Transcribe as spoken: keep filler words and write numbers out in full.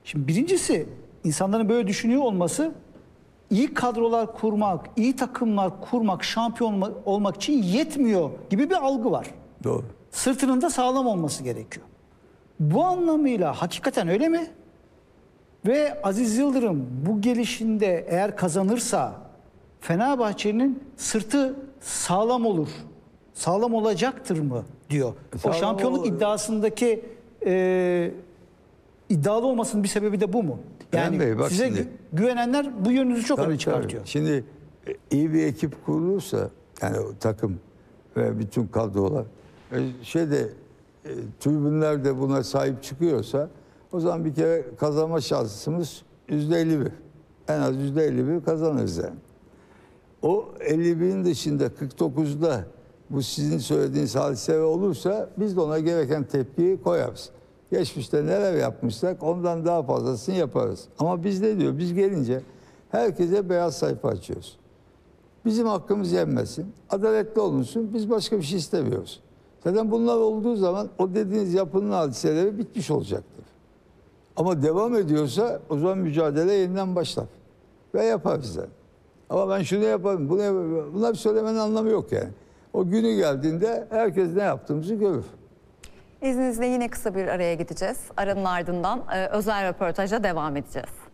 Şimdi birincisi insanların böyle düşünüyor olması iyi kadrolar kurmak, iyi takımlar kurmak, şampiyon olmak için yetmiyor gibi bir algı var. Doğru. Sırtının da sağlam olması gerekiyor. Bu anlamıyla hakikaten öyle mi? Ve Aziz Yıldırım bu gelişinde eğer kazanırsa Fenerbahçe'nin sırtı sağlam olur, sağlam olacaktır mı diyor. Sağlam o şampiyonluk olur. iddiasındaki e, iddialı olmasının bir sebebi de bu mu? Yani Bey, bak size şimdi, gü güvenenler bu yönünüzü çok tabii, öne çıkartıyor. tabii. Şimdi e, iyi bir ekip kurulursa, yani o takım ve bütün kadrolar, e, şeyde e, tribünler de buna sahip çıkıyorsa, o zaman bir kere kazanma şansımız yüzde elli bir. En az yüzde elli bir kazanırız yani. O elli birin dışında kırk dokuzda bu sizin söylediğiniz hadise olursa biz de ona gereken tepkiyi koyarız. Geçmişte neler yapmışsak ondan daha fazlasını yaparız. Ama biz ne diyor? Biz gelince herkese beyaz sayfa açıyoruz. Bizim hakkımız yenmesin, adaletli olunsun, biz başka bir şey istemiyoruz. Zaten bunlar olduğu zaman o dediğiniz yapının hadiseleri bitmiş olacaktır. Ama devam ediyorsa o zaman mücadele yeniden başlar. Ve yaparız yani. Ama ben şunu yaparım, bunu yaparım. Bunlar bir söylemenin anlamı yok yani. O günü geldiğinde herkes ne yaptığımızı görür. İzninizle yine kısa bir araya gideceğiz. Aranın ardından e, özel röportaja devam edeceğiz.